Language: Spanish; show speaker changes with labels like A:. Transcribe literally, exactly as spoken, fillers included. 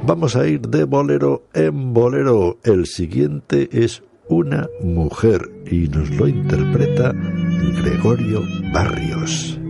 A: Vamos a ir de bolero en bolero. El siguiente es Una mujer y nos lo interpreta Gregorio Barrios.